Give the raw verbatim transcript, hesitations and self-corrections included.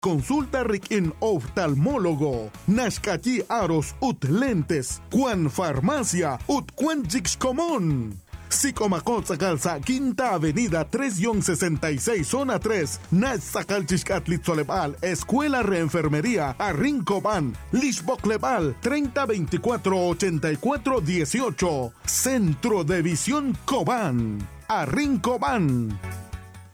Consulta Rikin Oftalmólogo. Nashkaji Aros Ut Lentes. Juan Farmacia Ut Quanchix Común. Sicomacot Sacalza, Quinta Avenida tres sesenta y seis, Zona tres. Nash Sacalchixcatlit Solebal, Escuela Reenfermería, Arrincoban. Lishboclebal, treinta veinticuatro ochenta y cuatro dieciocho. Centro de Visión Cobán. Arrincoban.